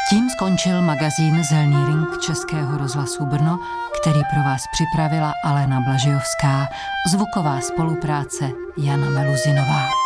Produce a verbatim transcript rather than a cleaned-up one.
Tím skončil magazín Zelný ring Českého rozhlasu Brno, který pro vás připravila Alena Blažejovská, zvuková spolupráce Jana Meluzinová.